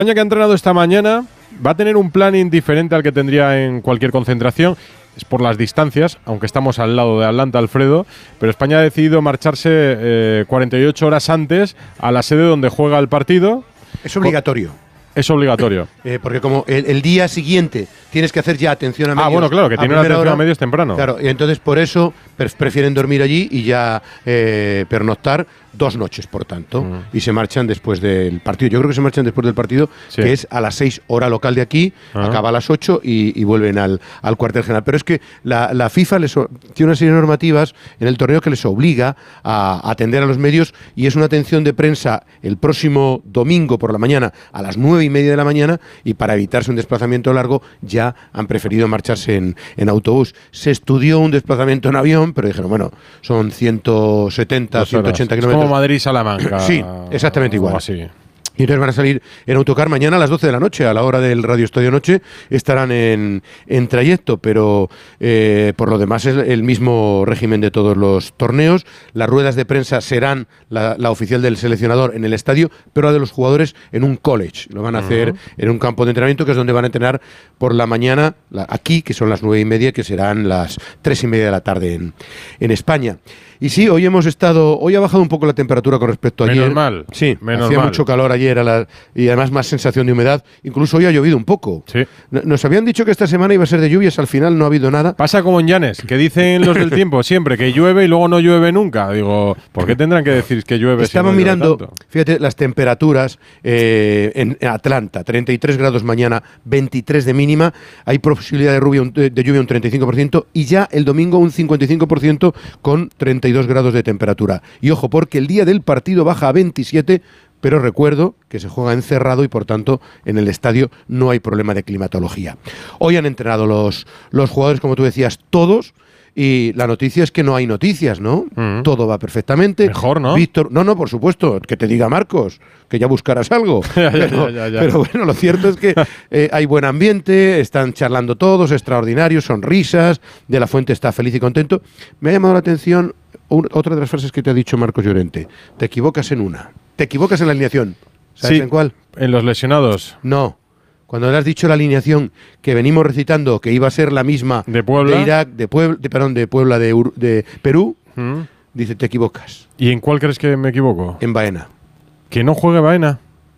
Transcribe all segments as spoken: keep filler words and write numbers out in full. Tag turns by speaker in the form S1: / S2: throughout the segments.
S1: España que ha entrenado esta mañana va a tener un planning diferente al que tendría en cualquier concentración. Es por las distancias, aunque estamos al lado de Atlanta, Alfredo, pero España ha decidido marcharse eh, cuarenta y ocho horas antes a la sede donde juega el partido.
S2: Es obligatorio.
S1: Es obligatorio.
S2: Eh, porque como el, el día siguiente tienes que hacer ya atención a medios.
S1: Ah, bueno, claro, que tiene una atención hora, a medios temprano.
S2: Claro, y entonces por eso prefieren dormir allí y ya eh, pernoctar dos noches, por tanto, mm. y se marchan después del partido. Yo creo que se marchan después del partido, sí. que es a las seis hora local de aquí, ah. acaba a las ocho y, y vuelven al, al cuartel general. Pero es que la, la FIFA les, tiene una serie de normativas en el torneo que les obliga a atender a los medios, y es una atención de prensa el próximo domingo por la mañana a las nueve y media de la mañana, y para evitarse un desplazamiento largo ya han preferido marcharse en, en autobús. Se estudió un desplazamiento en avión, pero dijeron, bueno, son ciento setenta, ciento ochenta kilómetros.
S1: Como Madrid-Salamanca.
S2: Sí, exactamente igual.
S1: Así.
S2: Y entonces van a salir en autocar mañana a las doce de la noche, a la hora del Radio Estadio Noche, estarán en, en trayecto, pero eh, por lo demás es el mismo régimen de todos los torneos. Las ruedas de prensa serán la, la oficial del seleccionador en el estadio, pero la de los jugadores en un college. Lo van a uh-huh. hacer en un campo de entrenamiento, que es donde van a entrenar por la mañana, la, aquí, que son las nueve y media, que serán las tres y media de la tarde en, en España. Y sí, hoy hemos estado, hoy ha bajado un poco la temperatura con respecto a ayer.
S1: Menos mal.
S2: Sí,
S1: menos
S2: hacía
S1: mal.
S2: mucho calor ayer a la, y además más sensación de humedad. Incluso hoy ha llovido un poco.
S1: Sí.
S2: Nos habían dicho que esta semana iba a ser de lluvias, al final no ha habido nada.
S1: Pasa como en Llanes, que dicen los del tiempo siempre que llueve y luego no llueve nunca. Digo, ¿por qué tendrán que decir que llueve?
S2: Estaba
S1: si no
S2: mirando,
S1: tanto?
S2: Fíjate, las temperaturas eh, en Atlanta, treinta y tres grados mañana, veintitrés de mínima. Hay posibilidad de, rubia, de, de lluvia un treinta y cinco por ciento, y ya el domingo un cincuenta y cinco por ciento con treinta y dos grados de temperatura. Y ojo, porque el día del partido baja a veintisiete, pero recuerdo que se juega encerrado y por tanto en el estadio no hay problema de climatología. Hoy han entrenado los, los jugadores, como tú decías, todos. Y la noticia es que no hay noticias, ¿no? Mm. Todo va perfectamente.
S1: Mejor, ¿no?
S2: Víctor, no, no, por supuesto, que te diga Marcos, que ya buscarás algo.
S1: ya,
S2: pero,
S1: ya, ya, ya.
S2: pero bueno, lo cierto es que eh, hay buen ambiente, están charlando todos, extraordinarios, sonrisas, De la Fuente está feliz y contento. Me ha llamado la atención un, otra de las frases que te ha dicho Marcos Llorente. Te equivocas en una. Te equivocas en la alineación. ¿Sabes
S1: sí,
S2: en cuál?
S1: En los lesionados.
S2: No. Cuando le has dicho la alineación que venimos recitando, que iba a ser la misma
S1: de Puebla,
S2: de Irak, de, Puebla, de, perdón, de Puebla, de, Ur, de Perú,
S1: ¿Mm?
S2: dice, te equivocas.
S1: ¿Y en cuál crees que me equivoco?
S2: En Baena.
S1: Que no juegue Baena.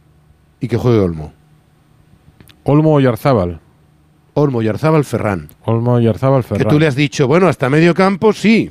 S2: Y que juegue Olmo.
S1: Olmo y Arzábal.
S2: Olmo y Arzábal, Ferran.
S1: Olmo y Arzábal, Ferran.
S2: Que tú le has dicho, bueno, hasta medio campo, sí.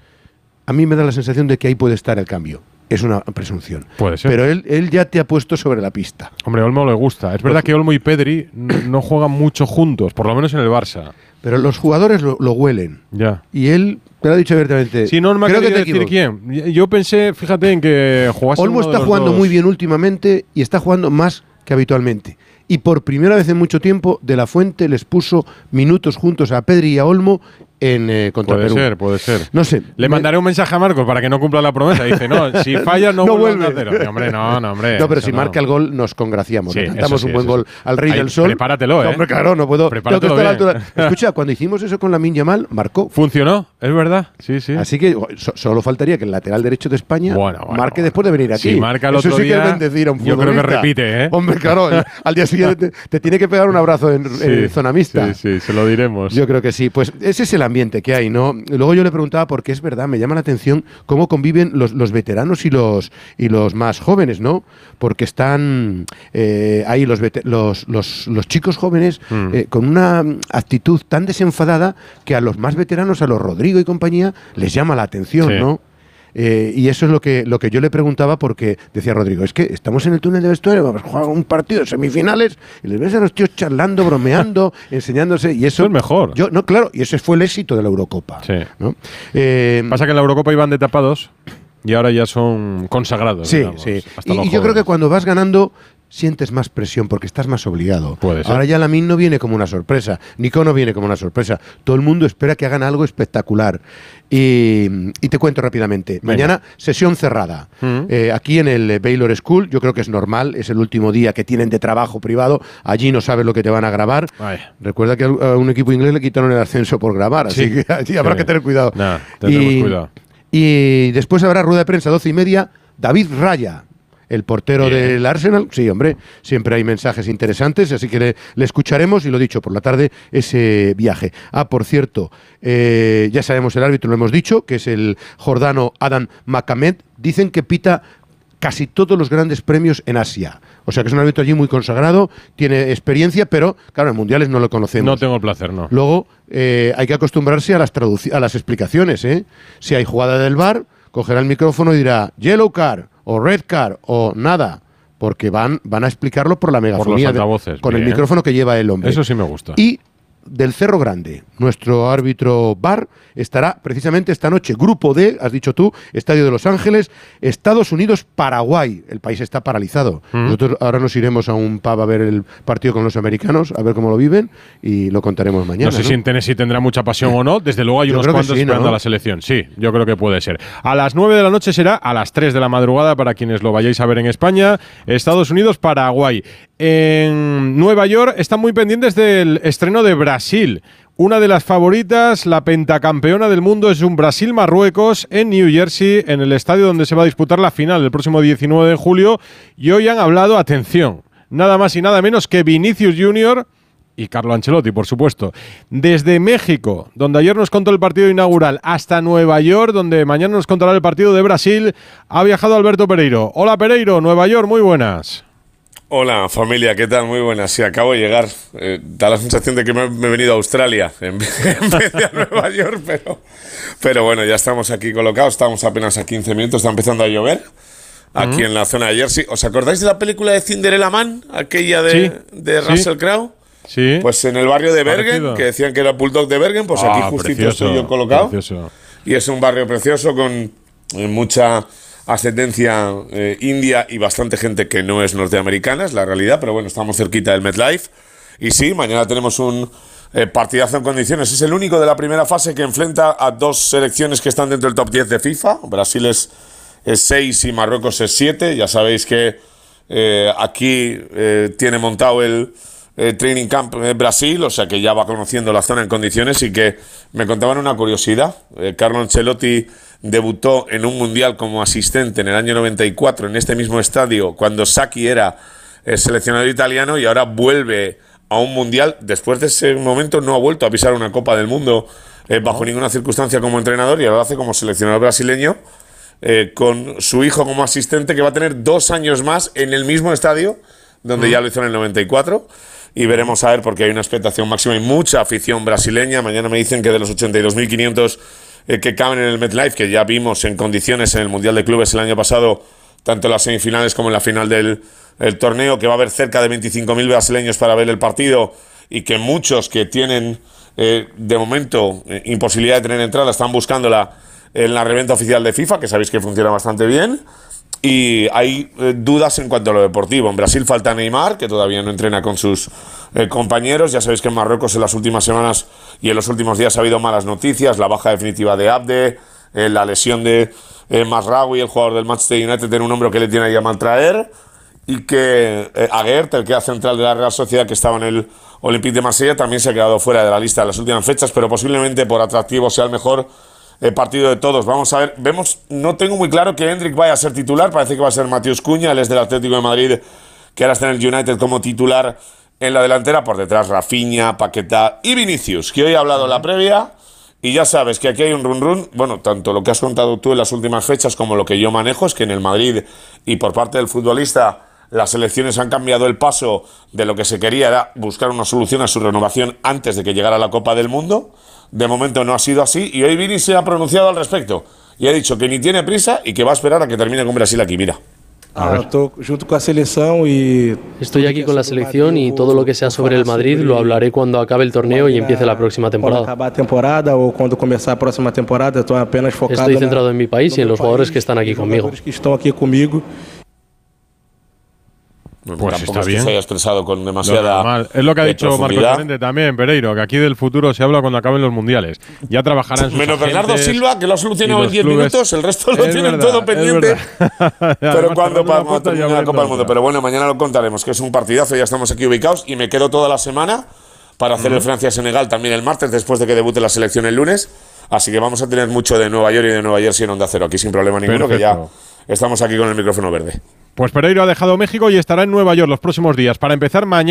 S2: A mí me da la sensación de que ahí puede estar el cambio. Es una presunción.
S1: Puede ser.
S2: Pero él, él ya te ha puesto sobre la pista.
S1: Hombre, a Olmo le gusta. Es verdad que Olmo y Pedri no juegan mucho juntos, por lo menos en el Barça.
S2: Pero los jugadores lo, lo huelen.
S1: Ya.
S2: Y él te lo ha dicho abiertamente.
S1: Sí, no me
S2: creo que te
S1: decir quién. Yo pensé, fíjate, en que jugase
S2: Olmo
S1: uno de
S2: está
S1: los
S2: jugando
S1: dos.
S2: muy bien últimamente y está jugando más que habitualmente. Y por primera vez en mucho tiempo, De la Fuente les puso minutos juntos a Pedri y a Olmo en eh, contra
S1: puede
S2: Perú.
S1: Puede ser, puede ser.
S2: No sé.
S1: Le me... mandaré un mensaje a Marcos para que no cumpla la promesa. Dice, no, si falla no,
S2: no
S1: vuelve a
S2: vuelve.
S1: cero. Hombre, no, no, hombre.
S2: No, pero si
S1: no.
S2: marca el gol nos congraciamos.
S1: Sí,
S2: Damos
S1: sí,
S2: un buen gol
S1: sí.
S2: al Rey
S1: Ahí,
S2: del Sol.
S1: Prepáratelo, ¿eh?
S2: No, hombre, claro, no puedo. Tengo que estar a la altura. Escucha, cuando hicimos eso con Lamine Yamal, marcó.
S1: Funcionó, es verdad. Sí, sí.
S2: Así que so, solo faltaría que el lateral derecho de España
S1: bueno, bueno,
S2: marque
S1: bueno.
S2: después de venir aquí.
S1: Si marca el
S2: eso
S1: otro
S2: sí
S1: día,
S2: que es bendecir a un
S1: yo
S2: futbolista.
S1: creo que repite, ¿eh?
S2: Hombre, claro, el, al día siguiente te, te tiene que pegar un abrazo en,
S1: sí,
S2: en zona mixta.
S1: Sí, sí, se lo diremos.
S2: Yo creo que sí. Pues ese es el ambiente que hay, ¿no? Luego yo le preguntaba, porque es verdad, me llama la atención cómo conviven los, los veteranos y los y los más jóvenes, ¿no? Porque están eh, ahí los, los, los, los chicos jóvenes mm. eh, con una actitud tan desenfadada que a los más veteranos, a los Rodrigo y compañía, les llama la atención, sí. ¿no? Eh, y eso es lo que, lo que yo le preguntaba, porque decía Rodrigo, es que estamos en el túnel de vestuario, vamos a jugar un partido de semifinales y les ves a los tíos charlando, bromeando, enseñándose, y eso,
S1: eso es mejor.
S2: Yo, no, claro, y ese fue el éxito de la Eurocopa.
S1: Sí.
S2: ¿no? Eh,
S1: Pasa que en la Eurocopa iban de tapados y ahora ya son consagrados.
S2: Sí,
S1: digamos,
S2: sí.
S1: hasta
S2: Y,
S1: los
S2: y yo creo
S1: jóvenes.
S2: que cuando vas ganando sientes más presión porque estás más obligado.
S1: Puede ser.
S2: Ahora ya Lamine no viene como una sorpresa, Nico no viene como una sorpresa. Todo el mundo espera que hagan algo espectacular. Y, y te cuento rápidamente.
S1: Venga.
S2: Mañana sesión cerrada. Uh-huh. Eh, aquí en el Baylor School, yo creo que es normal, es el último día que tienen de trabajo privado. Allí no sabes lo que te van a grabar.
S1: Ay.
S2: Recuerda que a un equipo inglés le quitaron el ascenso por grabar, así
S1: sí.
S2: que allí habrá sí. que tener cuidado.
S1: Nah, tendremos
S2: y,
S1: cuidado.
S2: Y después habrá rueda de prensa doce y media. David Raya, el portero Bien. del Arsenal. Sí, hombre, siempre hay mensajes interesantes, así que le, le escucharemos y lo dicho, por la tarde ese viaje. Ah, por cierto, eh, ya sabemos el árbitro, lo hemos dicho, que es el jordano Adam Makamed. Dicen que pita casi todos los grandes premios en Asia. O sea que es un árbitro allí muy consagrado, tiene experiencia, pero claro, en mundiales no lo conocemos.
S1: No tengo el placer, no.
S2: Luego eh, hay que acostumbrarse a las, a las explicaciones. ¿eh? Si hay jugada del V A R, cogerá el micrófono y dirá yellow card o red card o nada, porque van, van a explicarlo por la megafonía,
S1: por los de,
S2: con Bien. el micrófono que lleva el hombre.
S1: Eso sí me gusta.
S2: Y del Cerro Grande, nuestro árbitro V A R estará precisamente esta noche. Grupo D, has dicho tú, Estadio de Los Ángeles, Estados Unidos, Paraguay. El país está paralizado. ¿Mm? Nosotros ahora nos iremos a un pub a ver el partido con los americanos, a ver cómo lo viven y lo contaremos mañana.
S1: No sé ¿no? si en Tennessee tendrá mucha pasión o no. Desde luego hay yo unos cuantos sí, esperando ¿no? a la selección. Sí, yo creo que puede ser. A las nueve de la noche será a las tres de la madrugada para quienes lo vayáis a ver en España. Estados Unidos, Paraguay. En Nueva York están muy pendientes del estreno de Brasil. Una de las favoritas, la pentacampeona del mundo, es un Brasil-Marruecos en New Jersey, en el estadio donde se va a disputar la final el próximo diecinueve de julio. Y hoy han hablado, atención, nada más y nada menos que Vinicius Junior y Carlo Ancelotti, por supuesto. Desde México, donde ayer nos contó el partido inaugural, hasta Nueva York, donde mañana nos contará el partido de Brasil, ha viajado Alberto Pereiro. Hola Pereiro, Nueva York, muy buenas.
S3: Hola familia, ¿qué tal? Muy buenas. Sí, acabo de llegar. Eh, da la sensación de que me, me he venido a Australia en vez, en vez de a Nueva York, pero, pero bueno, ya estamos aquí colocados. Estamos apenas a quince minutos, está empezando a llover aquí uh-huh. en la zona de Jersey. ¿Os acordáis de la película de Cinderella Man? Aquella de, sí, de Russell sí. Crowe.
S1: Sí.
S3: Pues en el barrio de Bergen, Parecido. que decían que era Bulldog de Bergen, pues ah, aquí justito precioso, estoy yo colocado. Precioso. Y es un barrio precioso con eh, mucha ascendencia eh, india y bastante gente que no es norteamericana, es la realidad, pero bueno, estamos cerquita del MetLife. Y sí, mañana tenemos un eh, partidazo en condiciones. Es el único de la primera fase que enfrenta a dos selecciones que están dentro del top diez de FIFA. Brasil es seis y Marruecos es siete. Ya sabéis que eh, aquí eh, tiene montado el eh, Training Camp eh, Brasil, o sea que ya va conociendo la zona en condiciones. Y que me contaban una curiosidad. Eh, Carlo Ancelotti debutó en un mundial como asistente en el año noventa y cuatro en este mismo estadio cuando Sacchi era el seleccionador italiano, y ahora vuelve a un mundial. Después de ese momento no ha vuelto a pisar una Copa del Mundo eh, bajo ninguna circunstancia como entrenador, y ahora lo hace como seleccionador brasileño eh, con su hijo como asistente, que va a tener dos años más en el mismo estadio donde ya lo hizo en el noventa y cuatro. Y veremos a ver, porque hay una expectación máxima y mucha afición brasileña. Mañana me dicen que de los ochenta y dos mil quinientos Eh, que caben en el MetLife, que ya vimos en condiciones en el Mundial de Clubes el año pasado, tanto en las semifinales como en la final del el torneo, que va a haber cerca de veinticinco mil brasileños para ver el partido, y que muchos que tienen eh, de momento eh, imposibilidad de tener entrada están buscándola en la reventa oficial de FIFA, que sabéis que funciona bastante bien. Y hay eh, dudas en cuanto a lo deportivo. En Brasil falta Neymar, que todavía no entrena con sus eh, compañeros. Ya sabéis que en Marruecos en las últimas semanas y en los últimos días ha habido malas noticias. La baja definitiva de Abde, eh, la lesión de eh, Mazraoui, el jugador del Manchester United, tiene un hombro que le tiene ahí a maltraer. Y que eh, Aguert, el que era central de la Real Sociedad, que estaba en el Olympique de Marsella, también se ha quedado fuera de la lista de las últimas fechas, pero posiblemente por atractivo sea el mejor el partido de todos. Vamos a ver, vemos, no tengo muy claro que Hendrik vaya a ser titular, parece que va a ser Matheus Cunha, él es del Atlético de Madrid, que ahora está en el United como titular en la delantera, por detrás Rafinha, Paquetá y Vinicius, que hoy ha hablado en la previa, y ya sabes que aquí hay un run run, bueno, tanto lo que has contado tú en las últimas fechas como lo que yo manejo, es que en el Madrid y por parte del futbolista las selecciones han cambiado el paso de lo que se quería, era buscar una solución a su renovación antes de que llegara la Copa del Mundo. De momento no ha sido así, y hoy Vini se ha pronunciado al respecto y ha dicho que ni tiene prisa y que va a esperar a que termine con Brasil aquí. Mira.
S4: Ah, junto con la selección y
S5: Estoy aquí con la selección, y todo lo que sea sobre el Madrid lo hablaré cuando acabe el torneo y empiece la próxima temporada.
S4: Cuando acabe temporada o cuando comience la próxima temporada, estoy apenas focado.
S5: Estoy centrado en mi país y en los jugadores que están aquí conmigo.
S4: Que están aquí conmigo.
S3: Pues tampoco está bien. Se haya expresado con demasiada
S1: no, es lo que ha dicho Marco Llorente también, Pereiro, que aquí del futuro se habla cuando acaben los mundiales. Ya trabajarán sus
S3: menos
S1: agentes,
S3: Bernardo Silva, que lo ha solucionado en diez minutos, el resto lo tienen verdad, todo pendiente. Pero cuando para terminar la Copa del Mundo. Pero bueno, mañana lo contaremos, que es un partidazo, ya estamos aquí ubicados, y me quedo toda la semana para hacer uh-huh. el Francia-Senegal también el martes, después de que debute la selección el lunes. Así que vamos a tener mucho de Nueva York y de Nueva Jersey en Onda Cero, aquí sin problema ninguno, Perfecto. que ya estamos aquí con el micrófono verde.
S1: Pues Pereiro ha dejado México y estará en Nueva York los próximos días. Para empezar mañana.